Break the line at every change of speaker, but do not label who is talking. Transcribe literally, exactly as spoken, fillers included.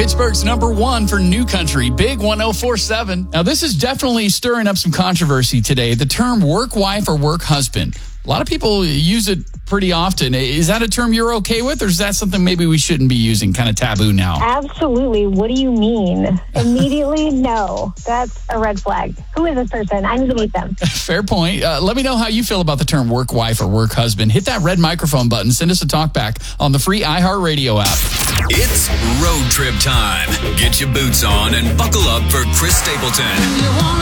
Pittsburgh's number one for New Country, Big one oh four point seven. Now, this is definitely stirring up some controversy today. The term work wife or work husband. A lot of people use it pretty often. Is that a term you're okay with, or is that something maybe we shouldn't be using, kind of taboo now?
Absolutely. What do you mean? Immediately, no. That's a red flag. Who is this person? I need to meet them.
Fair point. Uh, let me know how you feel about the term work wife or work husband. Hit that red microphone button. Send us a talk back on the free iHeartRadio app.
It's road trip time. Get your boots on and buckle up for Chris Stapleton.